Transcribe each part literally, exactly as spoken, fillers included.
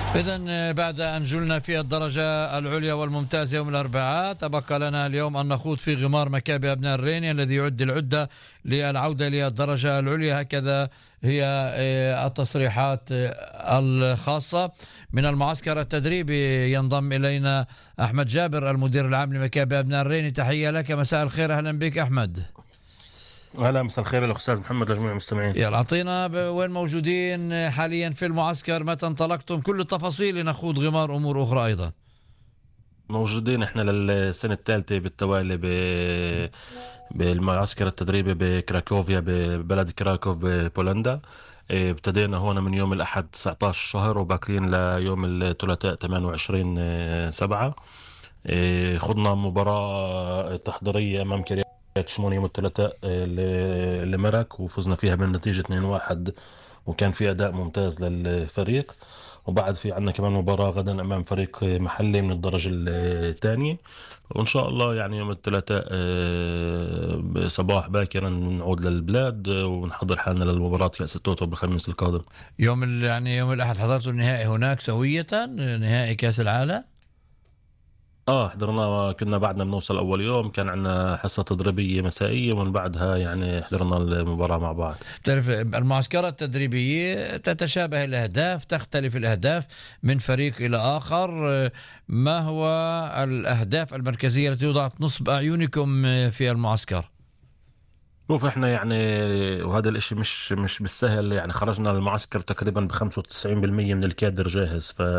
إذن بعد أن جلنا في الدرجة العليا والممتازة يوم الأربعاء، تبقى لنا اليوم أن نخوض في غمار مكابي أبناء الريني الذي يعد العدة للعودة للدرجة العليا. هكذا هي التصريحات الخاصة من المعسكر التدريبي. ينضم إلينا أحمد جابر المدير العام لمكابي أبناء الريني. تحية لك، مساء الخير، أهلا بك أحمد. هلا، مساء الخير الأستاذ محمد لجميع المستمعين. يلا أعطينا وين موجودين حاليا في المعسكر، متى انطلقتم، كل التفاصيل لنخوض غمار أمور أخرى. أيضا موجودين احنا للسنة الثالثة بالتوالي ب... بالمعسكر التدريبي بكراكوفيا ببلد كراكوف ببولندا. اه، ابتدينا هون من يوم الأحد تسعة عشر شهر وباكرين ليوم الثلاثاء ثمانية وعشرين سبعة. اه، خضنا مباراة تحضيرية أمام كريات شمون يوم الثلاثاء اللي مرك وفزنا فيها بالنتيجة اثنين واحد، وكان في أداء ممتاز للفريق. وبعد في عنا كمان مباراة غدا أمام فريق محلي من الدرجة الثانية، وإن شاء الله يعني يوم الثلاثاء صباح باكرا نعود للبلاد ونحضر حالنا للمباراة كأس التوتو بالخميس القادم. يوم يعني يوم الأحد حضرتوا النهائي هناك سوية، نهائي كأس العالم؟ اه حضرنا، كنا بعدنا بنوصل اول يوم كان عندنا حصة تدريبية مسائية ومن بعدها يعني حضرنا المباراة مع بعض. تعرف المعسكرات التدريبية تتشابه الأهداف، تختلف الأهداف من فريق إلى آخر. ما هو الأهداف المركزية التي وضعت نصب أعينكم في المعسكر؟ شوف احنا يعني وهذا الاشي مش مش بالسهل، يعني خرجنا للمعسكر تقريبا ب خمسة وتسعين بالمية من الكادر جاهز، ف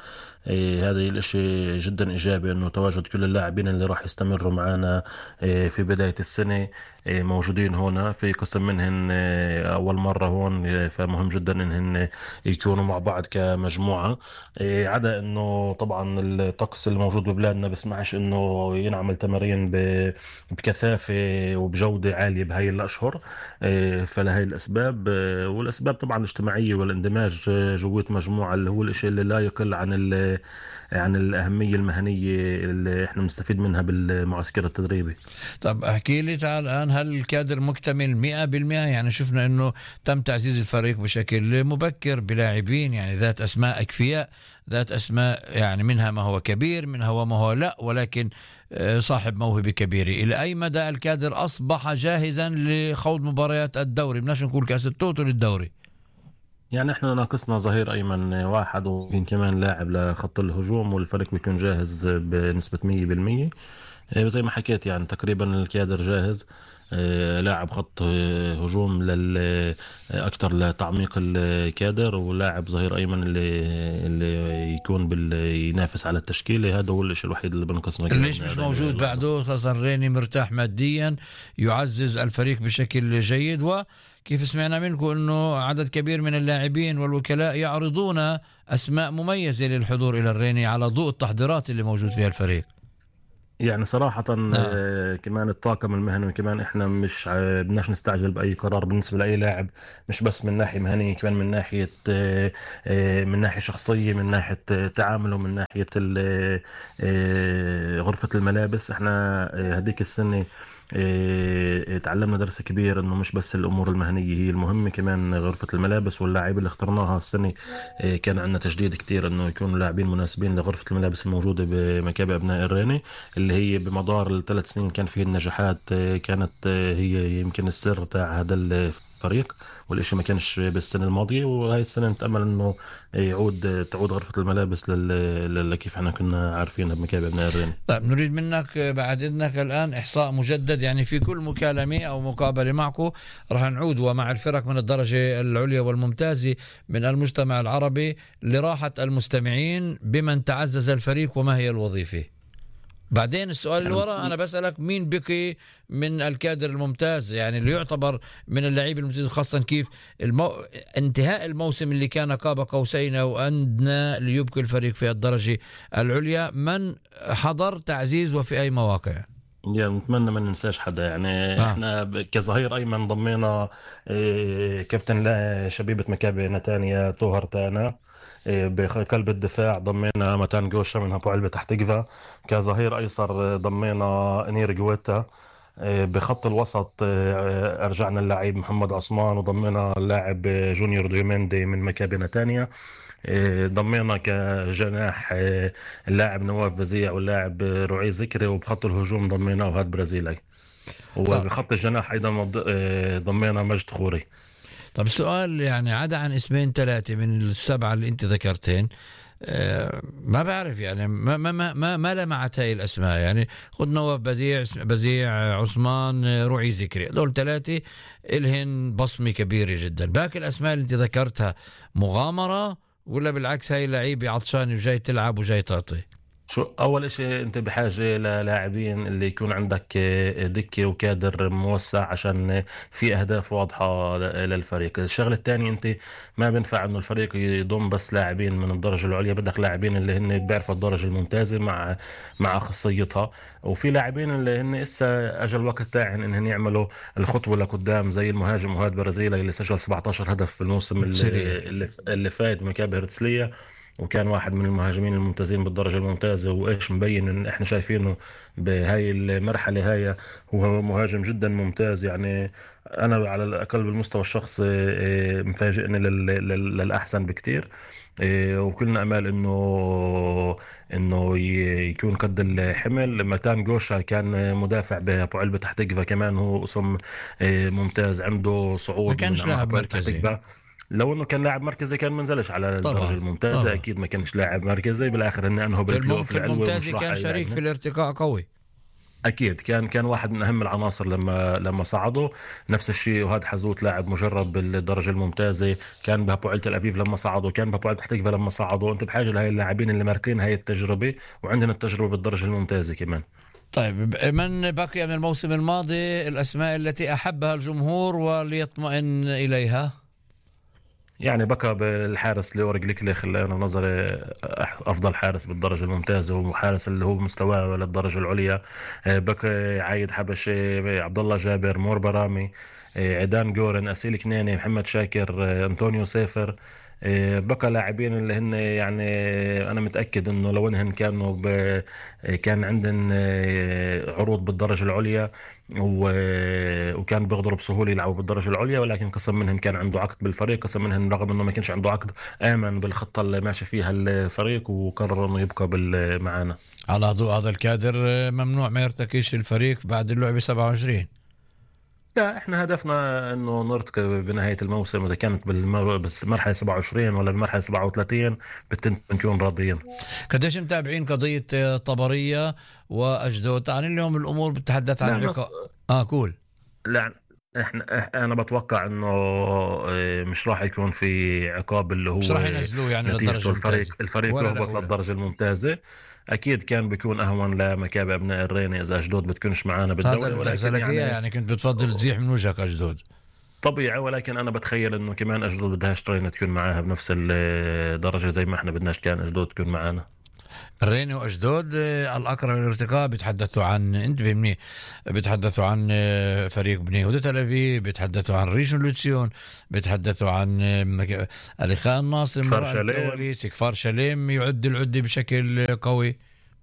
إيه هذا الاشي جدا ايجابي انه تواجد كل اللاعبين اللي راح يستمروا معنا إيه في بداية السنة إيه موجودين هنا. في قسم منهم إيه اول مرة هون، إيه فمهم جدا انهم يكونوا مع بعض كمجموعة. إيه عدا انه طبعا الطقس الموجود ببلادنا بسمعش انه ينعمل تمارين بكثافة وبجودة عالية بهاي الاشهر، إيه فلهي الاسباب، إيه والاسباب طبعا الاجتماعية والاندماج جوات مجموعة اللي هو الاشي اللي لا يقل عن عن الأهمية المهنية اللي احنا بنستفيد منها بالمعسكر التدريبي. طب احكي لي تعال الآن، هل الكادر مكتمل مئة بالمئة؟ يعني شفنا انه تم تعزيز الفريق بشكل مبكر بلاعبين يعني ذات اسماء اكفياء، ذات اسماء يعني منها ما هو كبير منها وما هو لا، ولكن صاحب موهبة كبيرة. إلى أي مدى الكادر أصبح جاهزا لخوض مباريات الدوري، بدناش نقول كأس التوتو للدوري؟ يعني احنا ناقصنا ظهير ايمن واحد ويمكن كمان لاعب لخط الهجوم والفريق بيكون جاهز بنسبة مية بالمية. زي ما حكيت يعني تقريبا الكادر جاهز. لاعب خط هجوم لل اكثر لتعميق الكادر، ولاعب ظهير ايمن اللي اللي يكون بال ينافس على التشكيله. هذا هو الشيء الوحيد اللي بنقصنا. ليش مش موجود بعده؟ خاصة ريني مرتاح ماديا، يعزز الفريق بشكل جيد، وكيف سمعنا منكم انه عدد كبير من اللاعبين والوكلاء يعرضون اسماء مميزة للحضور الى الريني على ضوء التحضيرات اللي موجود فيها الفريق. يعني صراحة آه. كمان الطاقم المهني كمان احنا مش بدناش نستعجل بأي قرار بالنسبة لأي لاعب، مش بس من ناحية مهنية، كمان من ناحية آه آه من ناحية شخصية، من ناحية آه تعامله، من ناحية آه غرفة الملابس. احنا آه هديك السنة اه تعلمنا درس كبير انه مش بس الامور المهنيه هي المهمه، كمان غرفه الملابس واللاعبين اللي اخترناها السنه. اه كان عندنا تجديد كتير انه يكونوا لاعبين مناسبين لغرفه الملابس الموجوده بمكابي ابناء الريني، اللي هي بمدار الثلاث سنين كان فيه النجاحات. اه كانت اه هي يمكن السر تاع هذا الفريق، والاشي ما كانش بالسنه الماضيه، وهي السنه نتامل انه يعود تعود غرفه الملابس لل كيف احنا كنا عارفينها بمكابي ابناء الريني. طيب نريد منك بعد اذنك الان احصاء مجدد، يعني في كل مكالمه او مقابله معكم راح نعود ومع الفرق من الدرجه العليا والممتازه من المجتمع العربي لراحه المستمعين بمن تعزز الفريق وما هي الوظيفه. بعدين السؤال اللي وراء أنا بسألك مين بقي من الكادر الممتاز، يعني اللي يعتبر من اللاعبين الممتازين، خاصة كيف المو... انتهاء الموسم اللي كان قاب قوسين أو أدنى ليبقي الفريق في الدرجة العليا، من حضر تعزيز وفي أي مواقع؟ يعني نتمنى ما ننساش حدا. يعني آه. احنا كظهير ايمن ضمينا اه كابتن شبيبة مكابي نتانيا طوهر تانا. بقلب الدفاع ضمينا متان جوشا من ابو علبة تحت قفا. كظهير ايسر ضمينا انير جويتا. بخط الوسط أرجعنا اللاعب محمد عثمان، وضمنا اللاعب جونيور ديوميندي من مكابي نتانيا. ضمينا كجناح اللاعب نواف بزيع واللاعب رعي ذكري، وبخط الهجوم ضمينا وهاد برازيلي، طب وبخط الجناح أيضا ضمينا مجد خوري. طب السؤال يعني عدا عن اسمين ثلاثة من السبعة اللي انت ذكرتين، آه، ما بعرف يعني ما ما ما ما, ما لمعت هاي الاسماء. يعني خذ نواف بديع بزيع عثمان آه، رعي ذكري، دول ثلاثة الهن بصمة كبيرة جدا. باقي الاسماء اللي انت ذكرتها مغامرة ولا بالعكس هاي لعيبة عطشان وجاي تلعب وجاي تعطي؟ شو أول إشي أنت بحاجة للاعبين اللي يكون عندك آه، دكة وكادر موسع، عشان آه، في أهداف واضحة ل- للفريق. الشغلة الثانية، أنت ما بينفع إنه الفريق يضم بس لاعبين من الدرجة العليا، بدك لاعبين اللي هن بيعرفوا الدرجة الممتازة مع مع خاصيتها، وفي لاعبين اللي هن إسا أجى الوقت تاعهم إنهم يعملوا الخطوة لقدام، زي المهاجم وهاد برازيلي اللي سجل سبعة عشر هدف في الموسم اللي سريع. اللي اللي فات من كاب هرتسلية، وكان واحد من المهاجمين الممتازين بالدرجة الممتازة، وإيش مبين إن إحنا شايفينه بهاي المرحلة هاي. هو مهاجم جدا ممتاز يعني. أنا على الأقل بالمستوى الشخصي إيه، مفاجئني لل- لل- للأحسن بكتير. إيه، وكلنا أمال إنه إنه ي- يكون قد الحمل. متان جوشا كان مدافع بأبو علبة تحت إقفا، كمان هو اسم إيه، ممتاز، عنده ما صعود من كانش مع لاعب أبو علبة تحت مركزي. إقفا. لو انه كان لاعب مركزي كان منزلش على الدرجه طبعا الممتازه، طبعا. اكيد ما كانش لاعب مركزي، بالاخر انه انهوا في بالبلاي المم اوف في العلوي الممتاز ومش راح كان شريك في يلعبنا. الارتقاء قوي. اكيد كان كان واحد من اهم العناصر لما لما صعدوا. نفس الشيء وهذا حزوت، لاعب مجرب بالدرجه الممتازه، كان بهبو علة الافيف لما صعدوا، كان بهبو علة تحتيفا لما صعدوا. انت بحاجه لهي اللاعبين اللي ماركين هاي التجربه، وعندنا التجربه بالدرجه الممتازه كمان. طيب من بقي من الموسم الماضي الأسماء التي أحبها الجمهور وليطمئن إليها؟ يعني بكى بالحارس ليورج ليكليخ، اللي انا نظري أح- افضل حارس بالدرجه الممتازه، وحارس اللي هو مستواه للدرجه العليا. آه، بكى عايد حبشي، عبد الله جابر، مور برامي، آه، عيدان جورن، اسيل كناني، محمد شاكر، آه، انطونيو سيفر. آه، بقى لاعبين اللي هن يعني انا متاكد انه لو انهم كانوا ب... كان عندهم آه، عروض بالدرجه العليا، و... وكان بيقدروا بسهوله يلعبوا بالدرجه العليا، ولكن قسم منهم كان عنده عقد بالفريق، قسم منهم رغم انه ما كانش عنده عقد امن بالخطه اللي ماشي فيها الفريق، وقرر انه يبقى بال... معانا. على ضوء هذا الكادر ممنوع ما يرتكيش الفريق بعد اللعبة سبعة وعشرين. لا، احنا هدفنا انه نرتقي بنهايه الموسم، اذا كانت بالمر... بالمرحله سبعة وعشرين ولا المرحله سبعة وثلاثين بتن- بنكون راضيين. قديش متابعين قضية طبرية وأجدود؟ عن اليوم الأمور بتتحدث عن لا نص... عقاب. آه كول. لا، احنا إح- انا بتوقع انه آه، مش راح يكون في عقاب اللي مش هو راح ينزلوه يعني نتيجته للدرجة الفريق الممتازة الفريق ولا يهبط الأولى؟ للدرجه الممتازه. اكيد كان بيكون اهون لمكابي ابناء الريني اذا اشدود بتكونش معانا هذا بالدوري، اللي بدي ولكن أسألك إياه، يعني يعني كنت بتفضل تزيح من وجهك أجدود؟ طبيعي. ولكن انا بتخيل انه كمان اشدود بدهاش ترينا تكون معاها بنفس الدرجه، زي ما احنا بدناش كان اشدود تكون معانا. الريني واشدود آه، الاقرب للارتقاء بيتحدثوا عن انتبه منيح، بيتحدثوا عن آه، فريق بني هودا تل ابيب، بيتحدثوا عن ريشون لوتسيون، بيتحدثوا عن آه، مك- الاخاء الناصر من كفار وراء شاليم. الكواليس، كفار شليم يعد العده بشكل آه، قوي.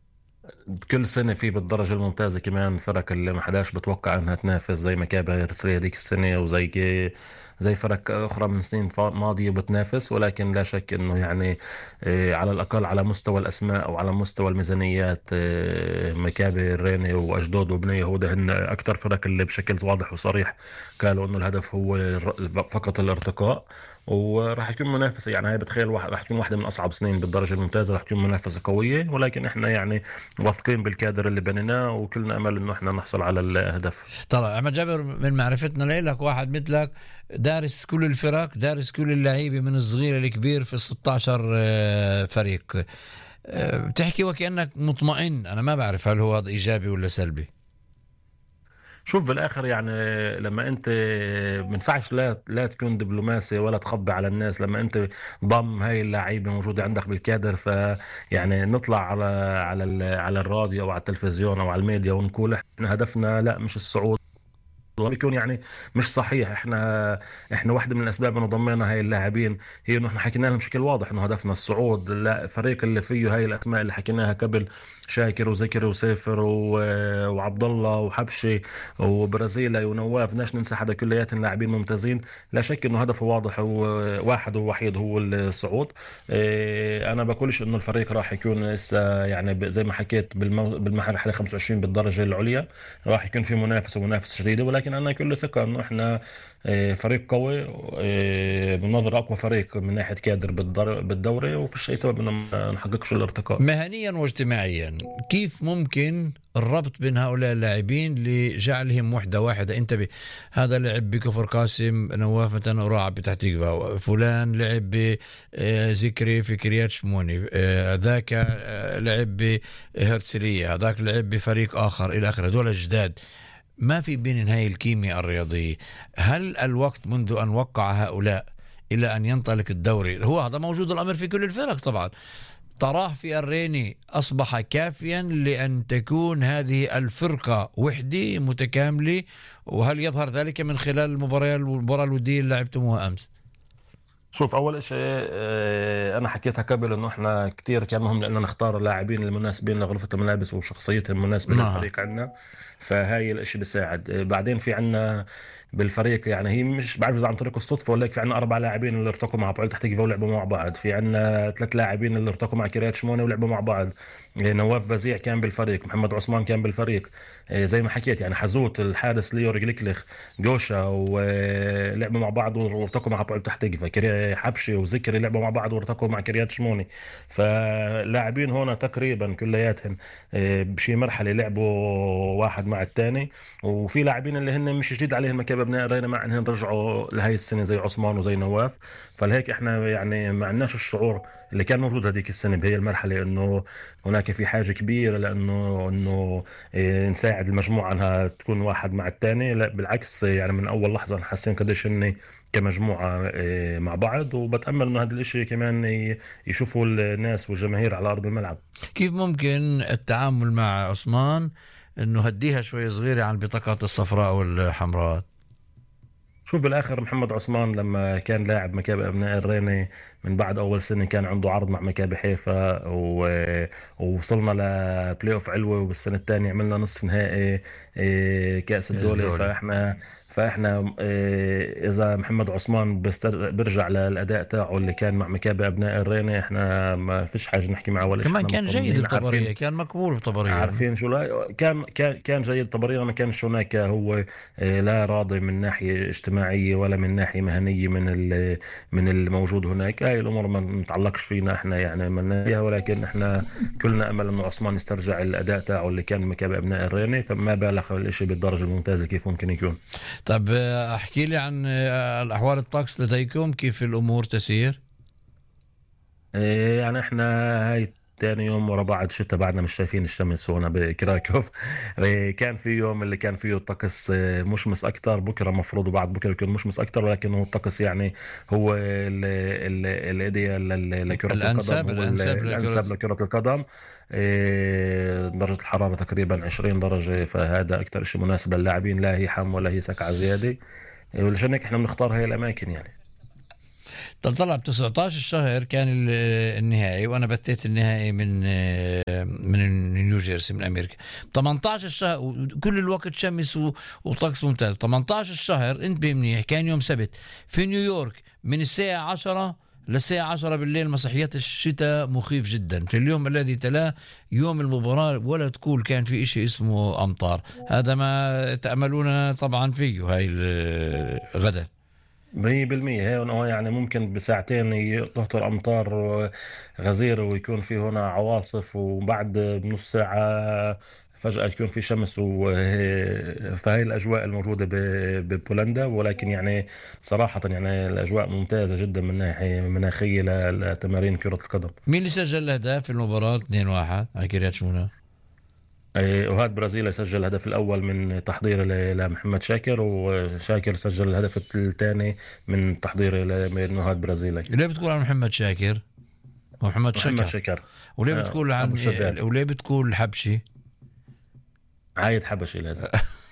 كل سنة في بالدرجة الممتازة كمان فرق اللي ما حداش بتوقع انها تنافس، زي ما كابا هيرسلية ديك السنة، وزي زي فرق اخرى من سنين فا- ماضية بتنافس. ولكن لا شك انه يعني آه، على الاقل على مستوى الاسماء او على مستوى الميزانيات، آه، مكابي الريني واشدود وبنية يهودا هن اكثر فرق اللي بشكل واضح وصريح قالوا انه الهدف هو الر- فقط الارتقاء. وراح يكون منافسة، يعني هاي بتخيل واحد راح تكون واحدة من أصعب سنين بالدرجة الممتازة، راح تكون منافسة قوية. ولكن إحنا يعني واثقين بالكادر اللي بنيناه، وكلنا امل انه احنا نحصل على الاهداف. طبعا احمد جابر، من معرفتنا لك واحد مثلك دارس كل الفرق، دارس كل اللعيبه من الصغير للكبير في ستة عشر آه، فريق. آه، بتحكي وكأنك مطمئن، انا ما بعرف هل هو هذا ايجابي ولا سلبي. شوف بالاخر يعني لما انت بنفعش لا لا تكون دبلوماسي ولا تخبي على الناس، لما انت ضم هاي اللعيبه موجوده عندك بالكادر، فيعني نطلع على على ال- على الراديو او على التلفزيون او على الميديا ونقول احنا هدفنا لا مش الصعود بيكون يعني مش صحيح. احنا احنا واحده من الاسباب انه ضمينا هاي اللاعبين هي انه احنا حكينا لهم بشكل واضح انه هدفنا الصعود. لا، الفريق اللي فيه هاي الاسماء اللي حكيناها قبل، شاكر وزكري وسيفر و- وعبد الله وحبشي وبرازيلي ونواف، بدناش ننسى حدا، كلياتهم لاعبين ممتازين. لا شك انه هدفه واضح وواحد ووحيد هو الصعود. اه، انا بقولش انه الفريق راح يكون لسه يعني ب- زي ما حكيت بالمو... بالمرحله خمسة وعشرين بالدرجه العليا، راح يكون في منافسه ومنافسه شديده، ولكن انا كل ثقه انه احنا آه، فريق قوي، آه، بنظر اقوى فريق من ناحيه كادر بالدر- بالدوري، وفيش اي سبب انه ما نحققش الارتقاء. مهنيا واجتماعيا كيف ممكن الربط بين هؤلاء اللاعبين لجعلهم وحدة واحدة؟ انت ب... هذا لعب بكفر قاسم، نواف مثلا وراع بتحت تقوى، فلان لعب بذكري في كريات شموني، آه، ذاك آه، لعب بهرتسلية، هذاك لعب بفريق آخر إلى آخره. هذول جداد، ما في بين هاي الكيمياء الرياضية. هل الوقت منذ أن وقع هؤلاء إلى أن ينطلق الدوري، هو هذا موجود الأمر في كل الفرق طبعا، تراه في الريني أصبح كافيا لأن تكون هذه الفرقة وحدة متكاملة؟ وهل يظهر ذلك من خلال المباراة المباراة الودية اللي لعبتموها أمس؟ شوف، اول شيء آه، انا حكيتها قبل انه احنا كتير كان مهم لنا نختار اللاعبين المناسبين لغرفه الملابس وشخصيتهم المناسبه نعم. للفريق عنا. فهاي الاشي بيساعد. آه، بعدين في عنا بالفريق، يعني هي مش بعرف اذا عن طريق الصدفه ولا هيك، في عنا اربع لاعبين اللي ارتقوا مع بعض تحت كيفا ولعبوا مع بعض. في عنا ثلاث لاعبين اللي ارتقوا مع كريات شمونه ولعبوا مع بعض. آه، نواف بزيع كان بالفريق، محمد عثمان كان بالفريق. آه، زي ما حكيت يعني حزوت الحارس ليو رجليكليخ جوشا ولعبوا مع بعض وارتقوا مع بعض تحت كيفا. كري- حبشي وذكري لعبوا مع بعض وارتقوا مع كريات شموني. فلاعبين هنا تقريبا كلياتهم آه، بشي مرحله لعبوا واحد مع الثاني. وفي لاعبين اللي هن مش جديد عليهم مكابة ابناء رينا، مع انهم رجعوا لهي السنه زي عثمان وزي نواف. فلهيك احنا يعني ما عندناش الشعور اللي كان موجود هذيك السنه بهي المرحله انه هناك في حاجه كبيره لانه انه آه، نساعد المجموعه انها تكون واحد مع الثاني. لا بالعكس، يعني من اول لحظه حاسين قديش هن كمجموعة آه، مع بعض. وبتأمل انه هذا الاشي كمان ي- يشوفوا الناس والجماهير على ارض الملعب. كيف ممكن التعامل مع عثمان انه هديها شوي صغيرة عن البطاقات الصفراء والحمراء؟ شوف، بالاخر محمد عثمان لما كان لاعب مكابي ابناء الريني من بعد اول سنه كان عنده عرض مع مكابي حيفا و... ووصلنا لبلاي اوف علوي، والسنه الثانيه عملنا نصف نهائي إيه، كاس الدوري. الدولي. فاحنا فاحنا إيه، اذا محمد عثمان بيستر... بيرجع للاداء تاعه اللي كان مع مكابي ابناء الريني، احنا ما فيش حاجه نحكي معه ولا شيء، كمان احنا كان جيد مطمئنين بطبرية، عارفين. كان مقبول بطبرية. عارفين شو لا كان كان كان جيد طبيعي. ما كانش هناك هو آه، لا راضي من ناحية اجتماعية ولا من ناحية مهنية من ال- من الموجود هناك. هاي الأمور ما نتعلقش فينا احنا، يعني من فيها، ولكن احنا كلنا أمل إنه عثمان يسترجع الأداء تاعه اللي كان مكابي أبناء الريني. فما بالغ الإشي بالدرجة الممتازة كيف ممكن يكون. طب آه، احكي لي عن آه، الأحوال الطقس لديكم، كيف الأمور تسير؟ إيه، يعني احنا هاي تاني يوم ورا بعض شتاء، بعدنا مش شايفين الشمس هنا بكراكوف. إيه، كان في يوم اللي كان فيه الطقس آه، مشمس اكتر، بكره مفروض وبعد بكره يكون مشمس اكتر، ولكن هو الطقس يعني هو الايديا لكرة القدم، الأنسب هو ال- الأنسب لكرة. الانسب لكرة القدم. إيه، درجة الحرارة تقريبا عشرين درجة، فهذا اكتر شيء مناسب للاعبين، لا هي حم ولا هي سقعة زيادة. إيه، ولشان هيك احنا بنختار هاي الاماكن يعني. طب طلع ب تسعة عشر الشهر كان ال- النهائي، وانا بثيت النهائي من من نيوجيرسي من امريكا. ثمانية عشر الشهر كل الوقت شمس و- وطقس ممتاز. ثمانية عشر الشهر انت منيح كان يوم سبت في نيويورك من الساعة عشرة للساعة عشرة بالليل، مسرحيات الشتاء مخيف جدا. في اليوم الذي تلاه يوم المباراة ولا تقول كان في إشي اسمه أمطار. هذا ما تأملون طبعا فيه هاي ال- غدا. مية بالمية هي هو يعني ممكن بساعتين ي- تهطر أمطار غزيرة ويكون في هنا عواصف، وبعد بنص ساعة فجأة يكون في شمس و... فهي الأجواء الموجودة ب- ببولندا. ولكن يعني صراحة يعني الأجواء ممتازة جدا من ناحية مناخية ل- لتمارين كرة القدم. مين اللي سجل الأهداف في المباراة؟ اثنين واحد على كريات شمونة. إيه، وهاد برازيل سجل الهدف الأول من تحضيره ل- لمحمد شاكر، وشاكر سجل الهدف الثاني من تحضيره ل- هاد برازيلي. ليه بتقول عن محمد شاكر ومحمد محمد شكر؟ شاكر وليه آه، بتقول أبو عن الشداد، وليه بتقول حبشي؟ عايد حبشي لازم.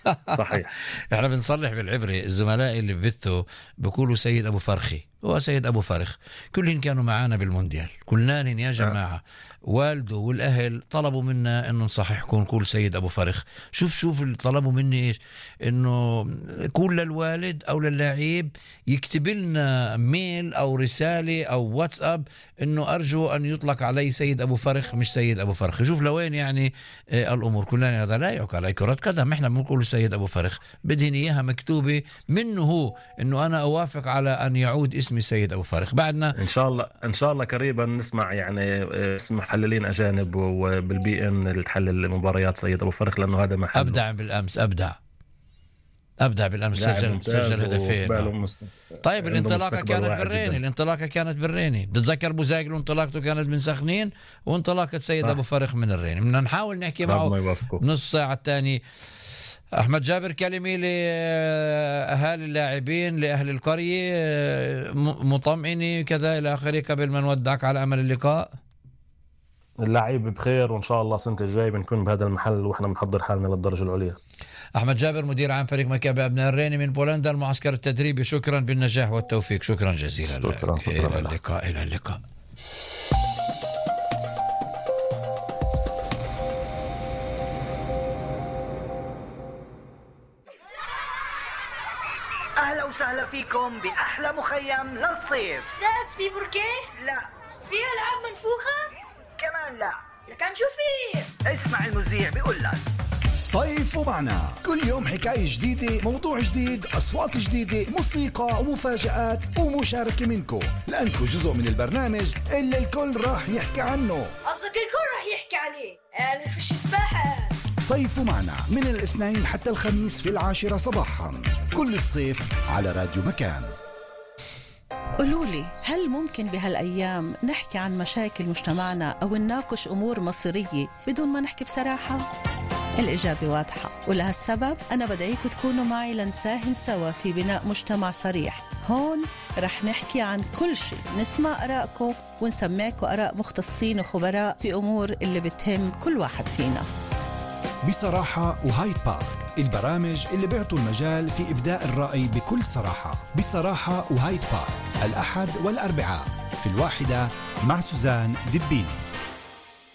صحيح. احنا بنصلح بالعبري، الزملاء اللي ببثوا بيقولوا سيد ابو فرخي، هو سيد ابو فرخ. كلهم كانوا معانا بالمونديال، قلنا لهم يا جماعه والده والاهل طلبوا منا انه نصححكم نقول سيد ابو فرخ. شوف شوف اللي طلبوا مني ايش، انه كل للوالد او للاعيب يكتب لنا ميل او رساله او واتساب انه ارجو ان يطلق علي سيد ابو فرخ مش سيد ابو فرخ. شوف لوين يعني آه الامور. كلنا هذا لا يعقل على كره قدم، احنا بنقول سيد ابو فرخ، بدهن اياها مكتوبه منه هو انه انا اوافق على ان يعود اسمي سيد ابو فرخ. بعدنا ان شاء الله ان شاء الله قريبا نسمع يعني اسم محللين اجانب وبالبي ان اللي تحلل مباريات سيد ابو فرخ، لانه هذا محل ابدع بالامس، ابدع ابدع بالامس، سجل سجل هدفين. طيب الانطلاقه كانت بالريني، الانطلاقه كانت بالريني. بتتذكر بوزاقلو انطلاقته كانت من سخنين، وانطلاقه سيد صح. ابو فرخ من الريني. بدنا نحاول نحكي معه نص ساعه الثاني. أحمد جابر، كلمة لأهالي اللاعبين، لأهل القرية، مطمئنة كذا إلى آخره قبل ما نودعك على أمل اللقاء. اللاعب بخير، وإن شاء الله السنة الجاي بنكون بهذا المحل وإحنا بنحضر حالنا للدرجة العليا. أحمد جابر مدير عام فريق مكابي أبناء الريني من بولندا، المعسكر التدريبي. شكرا بالنجاح والتوفيق، شكرا جزيلا. شكرا. شكرا. إلى اللقاء. إلى اللقاء. أهلا وسهلا فيكم بأحلى مخيم للصيف. أستاذ في بركيه؟ لا. في ألعاب منفوخة؟ كمان لا. لكن شو في؟ اسمع المذيع بيقول لك صيف ومعنا، كل يوم حكاية جديدة، موضوع جديد، أصوات جديدة، موسيقى ومفاجآت ومشاركة منكم، لأنكم جزء من البرنامج اللي الكل راح يحكي عنه. قصدك الكل راح يحكي عليه؟ أنا فيش سباحة. صيف معنا من الاثنين حتى الخميس في العاشرة صباحا كل الصيف على راديو مكان. قولولي، هل ممكن بهالأيام نحكي عن مشاكل مجتمعنا أو نناقش أمور مصيرية بدون ما نحكي بصراحة؟ الإجابة واضحة، ولهالسبب أنا بدعيكم تكونوا معي لنساهم سوا في بناء مجتمع صريح. هون رح نحكي عن كل شيء، نسمع آراءكم ونسمعكم آراء مختصين وخبراء في أمور اللي بتهم كل واحد فينا. بصراحة وهايد بارك، البرامج اللي بيعطوا المجال في إبداء الرأي بكل صراحة. بصراحة وهايد بارك، الأحد والأربعاء في الواحدة مع سوزان دبيني.